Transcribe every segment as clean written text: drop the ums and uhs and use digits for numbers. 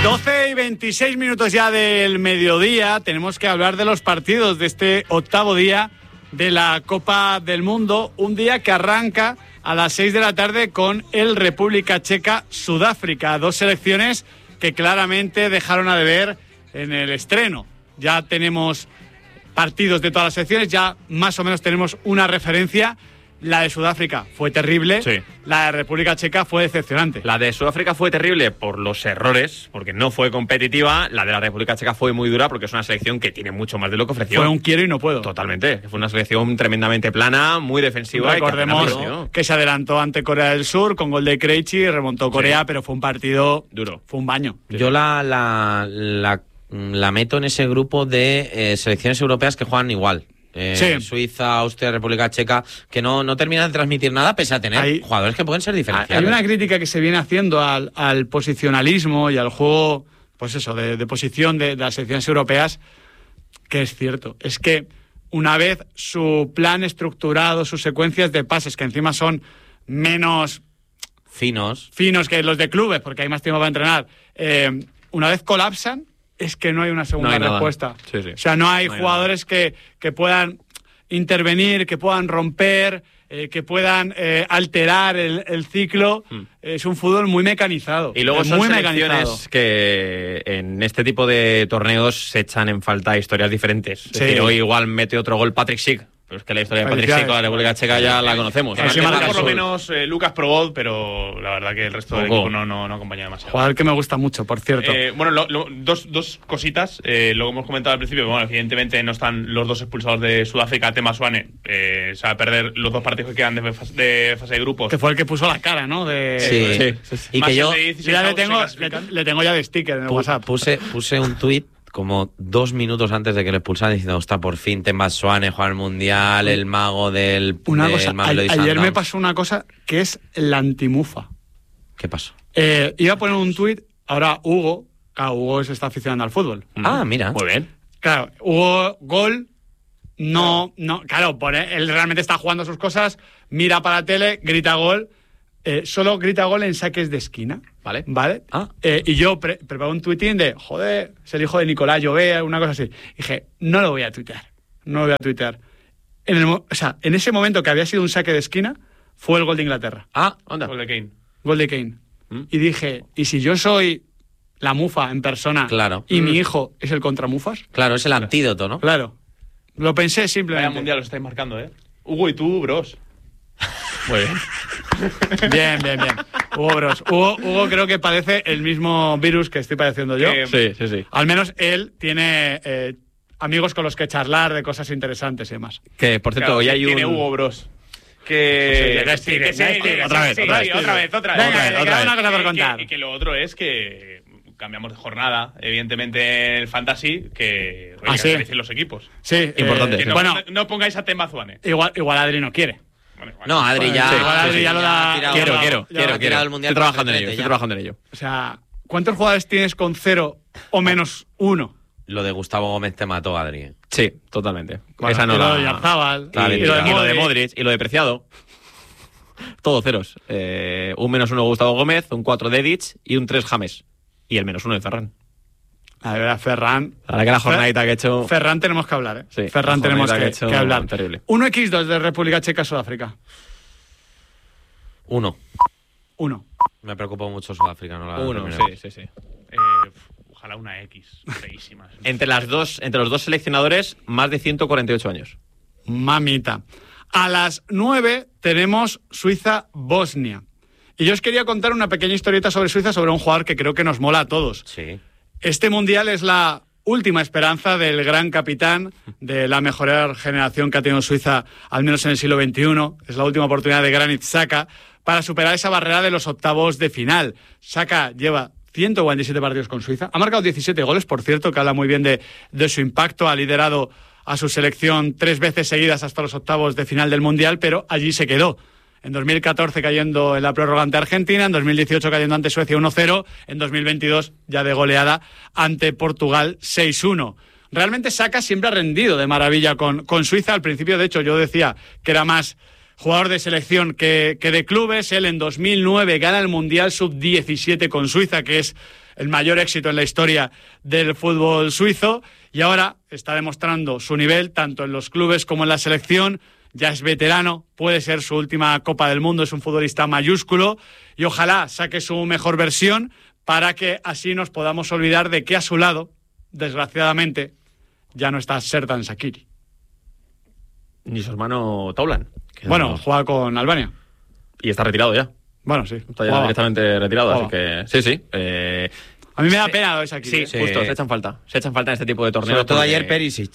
12:26 ya del mediodía. Tenemos que hablar de los partidos de este octavo día de la Copa del Mundo. Un día que arranca a las 6 de la tarde con el República Checa-Sudáfrica. Dos selecciones que claramente dejaron a deber en el estreno. Ya tenemos partidos de todas las selecciones, ya más o menos tenemos una referencia. La de Sudáfrica fue terrible, sí. La de República Checa fue decepcionante. La de Sudáfrica fue terrible por los errores, porque no fue competitiva. La de la República Checa fue muy dura porque es una selección que tiene mucho más de lo que ofreció. Fue un quiero y no puedo. Totalmente. Fue una selección tremendamente plana, muy defensiva. Recordemos que se adelantó ante Corea del Sur con gol de Krejci, remontó Corea, sí. Pero fue un partido duro. Fue un baño. Yo la meto en ese grupo de selecciones europeas que juegan igual. Sí. Suiza, Austria, República Checa, que no terminan de transmitir nada pese a tener jugadores que pueden ser diferenciales. Hay una crítica que se viene haciendo al posicionalismo y al juego, pues eso, de posición de las selecciones europeas, que es cierto. Es que una vez su plan estructurado, sus secuencias de pases, que encima son menos finos que los de clubes, porque hay más tiempo para entrenar, una vez colapsan, es que no hay una segunda respuesta. Sí, sí. O sea, no hay jugadores que puedan intervenir, que puedan romper, que puedan alterar el ciclo. Es un fútbol muy mecanizado. Y luego son muy selecciones que en este tipo de torneos se echan en falta historias diferentes. Sí. Es decir, hoy igual mete otro gol Patrick Schick. Pero es que la historia de Patrick Schick con la República Checa ya la conocemos. Por lo menos Lucas Probot, pero la verdad que el resto del equipo no acompaña demasiado. Jugador que me gusta mucho, por cierto. Dos cositas. Lo hemos comentado al principio, bueno, evidentemente no están los dos expulsados de Sudáfrica. Tema Swane se va a perder los dos partidos que quedan de fase de grupos. Que fue el que puso la cara, ¿no? Sí. Y que yo ya le tengo ya de sticker en el WhatsApp. Puse un tuit como 2 minutos antes de que lo expulsaran diciendo, está por fin Temba Swane, juega al Mundial, el mago del... Una cosa, ayer me pasó una cosa que es la antimufa. ¿Qué pasó? Iba a poner un tuit, ahora Hugo se está aficionando al fútbol. Ah, mira. Muy bien. Claro, Hugo, gol, no, claro, él realmente está jugando sus cosas, mira para la tele, grita gol, solo grita gol en saques de esquina. ¿Vale? Y yo preparé un tuitín de, joder, es el hijo de Nicolás Llobea, una cosa así. Y dije, no lo voy a tuitear. En ese momento que había sido un saque de esquina, fue el gol de Inglaterra. Anda. Gol de Kane. Y dije, ¿y si yo soy la mufa en persona, claro, y mi hijo es el contramufas? Claro, es el antídoto, ¿no? Claro. Lo pensé simplemente. Vaya Mundial lo estáis marcando, ¿eh? Hugo y tú, bros. Muy bien. Bien. Hugo Bros. Hugo creo que padece el mismo virus que estoy padeciendo yo. Sí. Al menos él tiene amigos con los que charlar de cosas interesantes y demás. Que, por cierto, hoy hay tiene Hugo Bros. Otra vez. Venga, una cosa por contar. Y que lo otro es que cambiamos de jornada, evidentemente, en el Fantasy, que crecen los equipos. Sí, importante. No pongáis a Temba Swane. Igual Adri no quiere. No, Adri ya... Adri ya lo da... Quiero. Estoy trabajando en ello. O sea, ¿cuántos jugadores tienes con 0 o menos 1? Lo de Gustavo Gómez te mató, Adri. Sí, totalmente. Bueno, esa no lo de Yarzábal, y lo de Modric, y lo de Preciado. Todo ceros. Un -1 Gustavo Gómez, un 4 Dedic y un 3 James. Y el -1 de Ferran. La verdad, Ferran... Ahora que la jornadita que he hecho... Ferran tenemos que hablar, ¿eh? Sí, Ferran tenemos que hablar. Terrible. 1x2 de República Checa-Sudáfrica. 1. Me preocupó mucho Sudáfrica, ¿no? 1, sí. Ojalá una X. Feísima. Entre los dos seleccionadores, más de 148 años. Mamita. A las 9 tenemos Suiza-Bosnia. Y yo os quería contar una pequeña historieta sobre Suiza, sobre un jugador que creo que nos mola a todos. Sí. Este Mundial es la última esperanza del gran capitán de la mejor generación que ha tenido Suiza, al menos en el siglo XXI. Es la última oportunidad de Granit Xhaka para superar esa barrera de los octavos de final. Xhaka lleva 147 partidos con Suiza. Ha marcado 17 goles, por cierto, que habla muy bien de su impacto. Ha liderado a su selección 3 veces seguidas hasta los octavos de final del Mundial, pero allí se quedó. En 2014 cayendo en la prórroga ante Argentina, en 2018 cayendo ante Suecia 1-0, en 2022 ya de goleada ante Portugal 6-1. Realmente Xhaka siempre ha rendido de maravilla con Suiza. Al principio, de hecho, yo decía que era más jugador de selección que de clubes. Él en 2009 gana el Mundial Sub-17 con Suiza, que es el mayor éxito en la historia del fútbol suizo, y ahora está demostrando su nivel tanto en los clubes como en la selección. Ya es veterano, puede ser su última Copa del Mundo, es un futbolista mayúsculo y ojalá saque su mejor versión para que así nos podamos olvidar de que a su lado, desgraciadamente, ya no está Serdan Shaqiri. Ni su hermano Taulan. Bueno, juega con Albania. Y está retirado ya. Bueno, sí. Está ya directamente retirado, Jugaba. así que... Sí. A mí me da pena lo de Shaqiri. Sí, justo, se echan falta. Se echan falta en este tipo de torneos. Sobre todo porque ayer Perisic.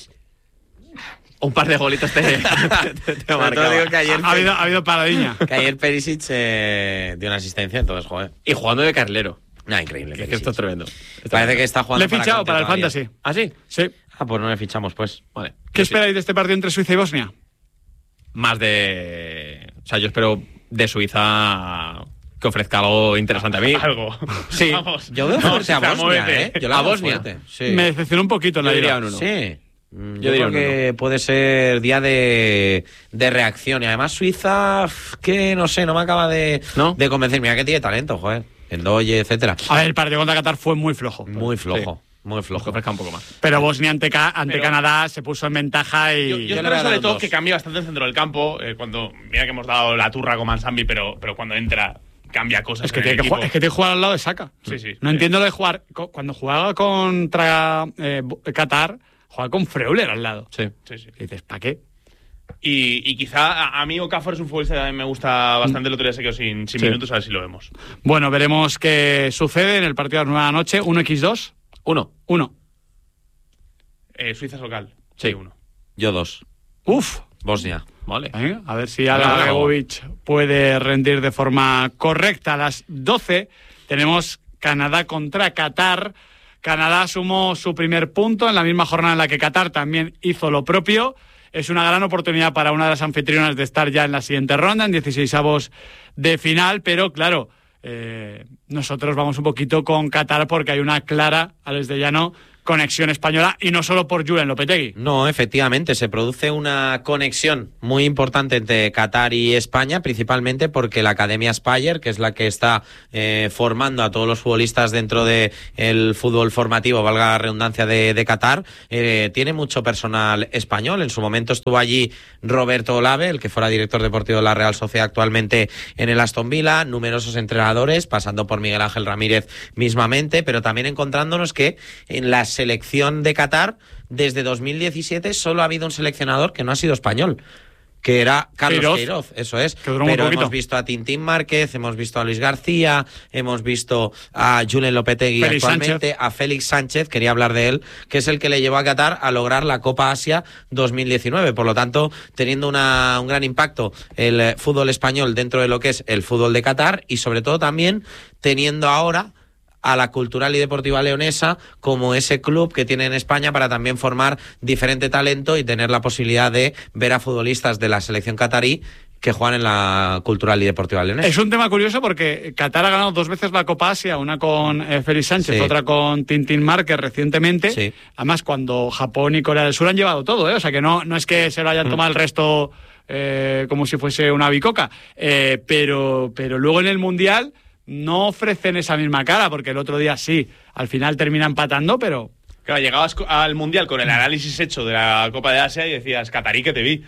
Un par de golitos te Sobre todo marcaba. digo que ayer, Ha habido paradiña. que ayer Perisic dio una asistencia, entonces, joder. Y jugando de carrilero. Increíble. Es que esto es tremendo. Parece que está jugando Le he fichado Conte para el todavía. Fantasy. ¿Ah, sí? Sí. Ah, pues no le fichamos, pues. Vale. ¿Qué esperáis de este partido entre Suiza y Bosnia? Más de... O sea, yo espero de Suiza que ofrezca algo interesante a mí. Algo. Sí. Vamos. Yo veo No, fuerte a Suiza, Bosnia, muévete. Yo la ¿A veo Bosnia? fuerte, sí. Me decepcionó un poquito en la Yo diría liga. un 1. Sí. Yo Yo diría creo un que puede ser día de reacción. Y además Suiza, que no sé, no me acaba de convencer. Mira que tiene talento, joder. Endoye, etcétera. A ver, el partido contra Qatar fue muy flojo. Muy flojo, muy Que flojo. ofrezca un poco más. Pero Bosnia ante Pero- Canadá se puso en ventaja y... Yo le espero voy a sobre dar todo dos. que cambie bastante el centro del campo. Cuando mira que hemos dado la turra con Mansambi, pero cuando entra cambia cosas. Es que, en el tiene que equipo. jugar, es que tiene que jugar al lado de Saka. Sí, sí. No entiendo lo de jugar... Cuando jugaba contra Qatar, jugaba con Freuler al lado. Sí. Sí, sí. Y dices, ¿para qué? Y quizá a mí Okafor es un futbolista que también me gusta bastante. El otro día se quedó sin Sí. minutos, a ver si lo vemos. Bueno, veremos qué sucede en el partido de la nueva noche. 1x2. 1. Suiza es local. Sí. 1. Yo 2. Uf. Bosnia. Vale. Venga, a ver si Alagabovic puede rendir de forma correcta. A las 12 tenemos Canadá contra Qatar. Canadá sumó su primer punto en la misma jornada en la que Qatar también hizo lo propio. Es una gran oportunidad para una de las anfitrionas de estar ya en la siguiente ronda, en 16avos de final, pero claro, nosotros vamos un poquito con Qatar porque hay una clara, Alex de Llano, conexión española y no solo por Julen Lopetegui. No, efectivamente, se produce una conexión muy importante entre Qatar y España, principalmente porque la Academia Spire, que es la que está formando a todos los futbolistas dentro del fútbol formativo, valga la redundancia, de Qatar, tiene mucho personal español. En su momento estuvo allí Roberto Olave, el que fuera director deportivo de la Real Sociedad, actualmente en el Aston Villa, numerosos entrenadores, pasando por Miguel Ángel Ramírez mismamente, pero también encontrándonos que en la selección de Qatar, desde 2017 solo ha habido un seleccionador que no ha sido español, que era Carlos Queiroz, eso es. Que duró muy pero poquito. hemos visto a Tintín Márquez, hemos visto a Luis García, hemos visto a Julen Lopetegui Félix actualmente, Sánchez. a Félix Sánchez, quería hablar de él, que es el que le llevó a Qatar a lograr la Copa Asia 2019. Por lo tanto, teniendo un gran impacto el fútbol español dentro de lo que es el fútbol de Qatar y sobre todo también teniendo ahora a la Cultural y Deportiva Leonesa como ese club que tiene en España para también formar diferente talento y tener la posibilidad de ver a futbolistas de la selección catarí que juegan en la Cultural y Deportiva Leonesa. Es un tema curioso porque Qatar ha ganado 2 veces la Copa Asia, una con Félix Sánchez, Sí. otra con Tintín Márquez recientemente. Sí. Además, cuando Japón y Corea del Sur han llevado todo, ¿eh? O sea que no es que se lo hayan tomado el resto como si fuese una bicoca. Pero luego en el Mundial no ofrecen esa misma cara, porque el otro día sí, al final termina empatando, pero... Claro, llegabas al Mundial con el análisis hecho de la Copa de Asia y decías, Catarí, que te vi.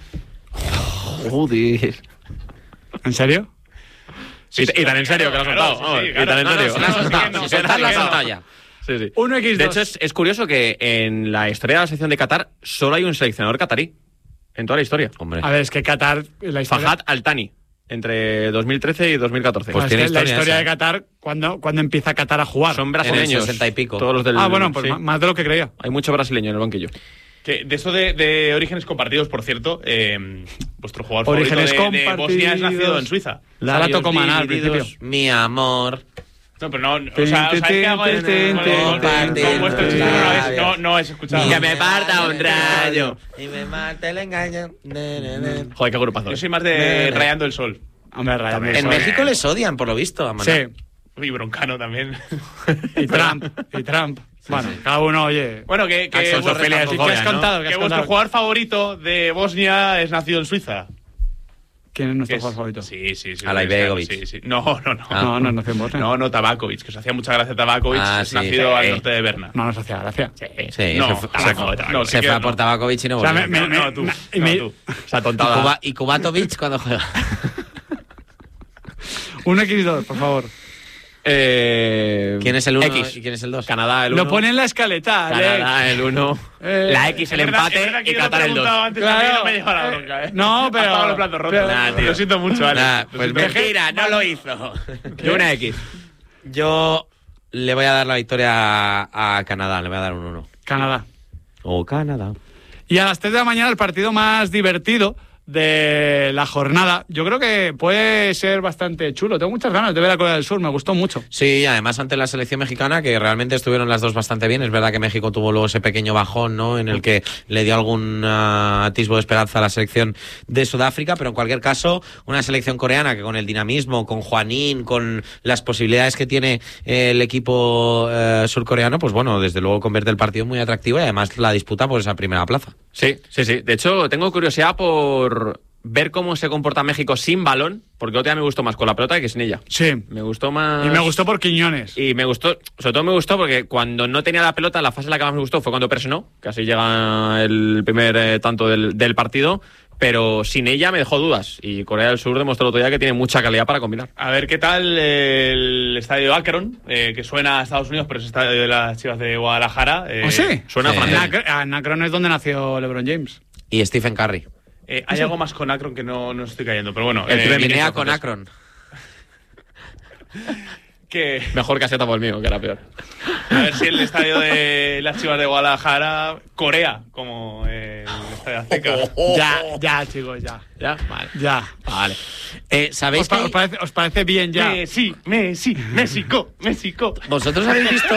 Joder. ¿En serio? Y tan en serio que lo has Claro, soltado. vamos, sí, y claro. tan en No, no, serio. sí, la has soltado. Si sueltas la pantalla. Sí, sí. 1x2. De hecho, es curioso que en la historia de la selección de Qatar solo hay un seleccionador catarí. En toda la historia. Hombre. A ver, es que Qatar... La historia... Fahad Al-Thani. Entre 2013 y 2014. Pues Es tiene que la historia historia esa. de Qatar, ¿cuándo empieza Qatar a jugar? Son brasileños. En el 60 y pico. Todos los del... Pues sí. más de lo que creía. Hay mucho brasileño en el banquillo. Que de esto de orígenes compartidos, por cierto, vuestro jugador Orígenes favorito de Bosnia es nacido compartidos. en Suiza. Salato Comaná al Divididos, principio. mi amor. No, pero no, o sea, ¿sabes qué hago? Con vuestro chiste no es escuchado. Que me parta un rayo. Y me mata el engaño. Joder, qué grupazo. Yo soy más de Rayando el Sol. Hombre, Ryan En Wilson. México les odian, por lo visto, a Maná. Sí, Y Broncano también. y Trump. Bueno, cada uno, oye... Bueno, que Sosofenia, ¿Qué has contado? ¿Qué que has vuestro contado? jugador favorito de Bosnia es nacido en Suiza. ¿Quién es nuestro jugador favorito? Sí. Alaibegovic. Sí. No. No, 100 votos. No, Tabakovic, que os hacía mucha gracia Tabakovic, es nacido al norte de Berna. No nos hacía gracia. Sí, se fue a por Tabakovic y no O sea, volvió. tú. Se ha tontado. ¿Y Kubatovic cuando juega? 1x2, por favor. ¿Quién es el 1 X. y quién es el 2? Canadá el 1. Lo pone en la escaleta, Canadá el 1. La X el empate y Qatar el 2. Claro, no me lleva la bronca, No, pero... Ha pagado los platos rotos. Nah, tío. Lo siento mucho, Ale. Pues mentira, no lo hizo. Yo una X. Yo le voy a dar la victoria a Canadá, le voy a dar un 1. Canadá. Canadá. Y a las 3 de la mañana el partido más divertido de la jornada. Yo creo que puede ser bastante chulo. Tengo muchas ganas de ver a Corea del Sur, me gustó mucho. Sí, además ante la selección mexicana, que realmente estuvieron las dos bastante bien. Es verdad que México tuvo luego ese pequeño bajón, ¿no?, en el que le dio algún atisbo de esperanza a la selección de Sudáfrica, pero en cualquier caso, una selección coreana que con el dinamismo, con Hwanin, con las posibilidades que tiene el equipo surcoreano, pues bueno, desde luego convierte el partido muy atractivo y además la disputa por esa primera plaza. Sí. De hecho, tengo curiosidad por ver cómo se comporta México sin balón, porque otro día me gustó más con la pelota que sin ella. Sí. Me gustó más. Y me gustó por Quiñones. Y me gustó, sobre todo me gustó porque cuando no tenía la pelota, la fase en la que más me gustó fue cuando presionó, casi llega el primer tanto del partido, pero sin ella me dejó dudas. Y Corea del Sur demostró el otro día que tiene mucha calidad para combinar. A ver qué tal el estadio Akron, que suena a Estados Unidos, pero es el estadio de las Chivas de Guadalajara. ¿Oh, sí? Suena francés. En Akron es donde nació LeBron James. Y Stephen Curry. Hay algo más con Akron que no estoy cayendo, pero bueno. Guinea con Akron. Que Mejor caseta por el mío, que era peor. a ver si el estadio de las Chivas de Guadalajara, Corea, como el estadio Azteca. Ya, chicos, ya. ¿Ya? Vale. Ya. Vale. ¿Sabéis que ¿Os parece bien ya? México. vosotros habéis visto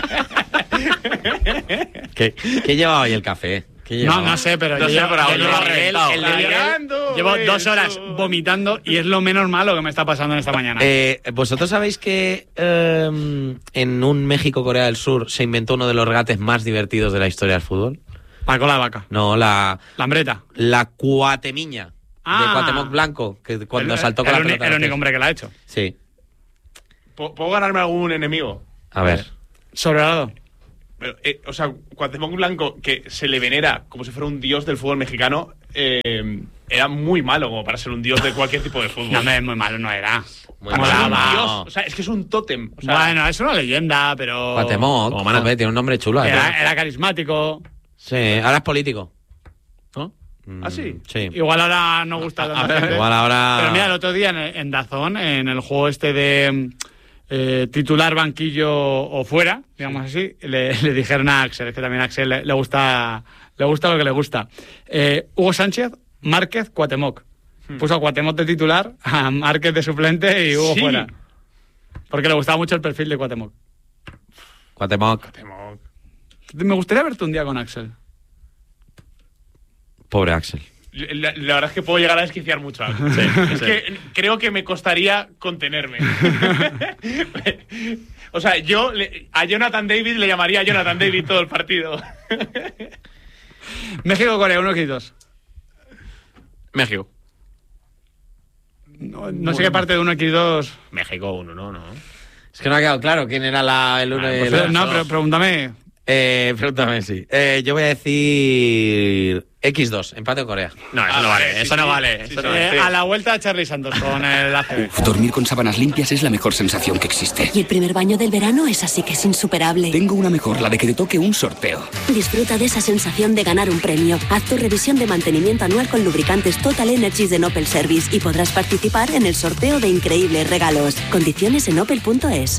¿Qué llevaba hoy el café? No sé, pero No sé, yo pero ahora lleva reventado. llevo 2 horas vomitando y es lo menos malo que me está pasando en esta mañana. ¿Vosotros sabéis que en un México-Corea del Sur se inventó uno de los regates más divertidos de la historia del fútbol? La cola de vaca. No, la Lambreta. Cuatemiña de Cuauhtémoc Blanco, que cuando saltó con la pelota. El único hombre que la ha hecho. Sí. ¿Puedo ganarme algún enemigo? A ver. Sobrado. Pero, o sea, Cuauhtémoc Blanco, que se le venera como si fuera un dios del fútbol mexicano, era muy malo como para ser un dios de cualquier tipo de fútbol. No, muy malo no era. Muy Para ser un malo. dios, o sea, es que es un tótem. O sea, Bueno, es una leyenda, pero... Cuauhtémoc, hombre, tiene un nombre chulo. Era carismático. Sí, ahora es político. ¿No? ¿Ah, sí? Sí. Igual ahora no gusta tanta gente. Igual ahora... Pero mira, el otro día en DAZN, en el juego este de titular, banquillo o fuera, digamos así, le dijeron a Axel, que también a Axel le gusta lo que le gusta. Hugo Sánchez, Márquez, Cuauhtémoc. Puso a Cuauhtémoc de titular, a Márquez de suplente y Hugo fuera. Porque le gustaba mucho el perfil de Cuauhtémoc. Cuauhtémoc. Me gustaría verte un día con Axel. Pobre Axel. La verdad es que puedo llegar a desquiciar mucho. Sí, es que creo que me costaría contenerme. O sea, yo a Jonathan David le llamaría a Jonathan David todo el partido. México-Corea, 1-2. México. No sé qué parte de 1-2. México 1, ¿no? Es que no ha quedado claro quién era el uno y el otro. No, pero pregúntame. Pregúntame, sí. Yo voy a decir X2, empate con Corea. No, eso no vale. Eso no vale. A la vuelta a Charlie Santos con el ACB. Dormir con sábanas limpias es la mejor sensación que existe. Y el primer baño del verano es así que es insuperable. Tengo una mejor, la de que te toque un sorteo. Disfruta de esa sensación de ganar un premio. Haz tu revisión de mantenimiento anual con lubricantes Total Energies de Opel Service y podrás participar en el sorteo de increíbles regalos. Condiciones en opel.es.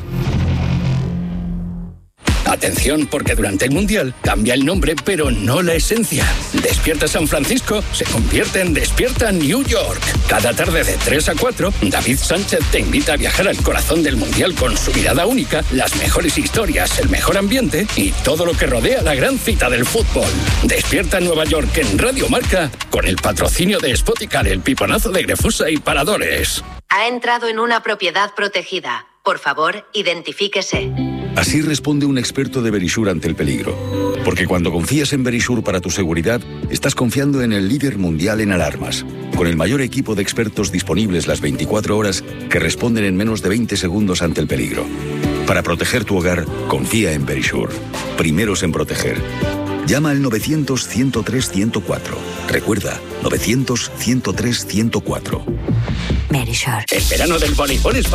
Atención, porque durante el Mundial cambia el nombre, pero no la esencia. Despierta San Francisco se convierte en Despierta New York. Cada tarde de 3 a 4, David Sánchez te invita a viajar al corazón del Mundial con su mirada única, las mejores historias, el mejor ambiente y todo lo que rodea la gran cita del fútbol. Despierta Nueva York en Radio Marca con el patrocinio de Spoticar, el piponazo de Grefusa y Paradores. Ha entrado en una propiedad protegida. Por favor, identifíquese. Así responde un experto de Verisure ante el peligro. Porque cuando confías en Verisure para tu seguridad, estás confiando en el líder mundial en alarmas, con el mayor equipo de expertos disponibles las 24 horas que responden en menos de 20 segundos ante el peligro. Para proteger tu hogar, confía en Verisure. Primeros en proteger. Llama al 900-103-104. Recuerda, 900-103-104. Verisure. El verano del voleibol español